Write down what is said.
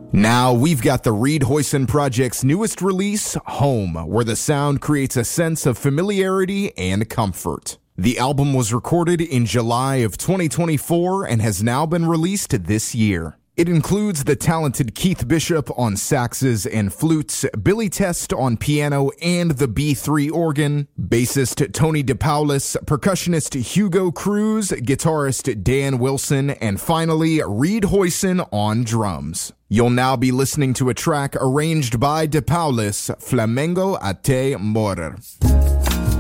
Now we've got the Reed Hoyson Project's newest release, Home, where the sound creates a sense of familiarity and comfort. The album was recorded in July of 2024 and has now been released this year. It includes the talented Keith Bishop on saxes and flutes, Billy Test on piano and the B3 organ, bassist Tony DePaulis, percussionist Hugo Cruz, guitarist Dan Wilson, and finally Reed Hoyson on drums. You'll now be listening to a track arranged by DePaulis, Flamengo a te morir.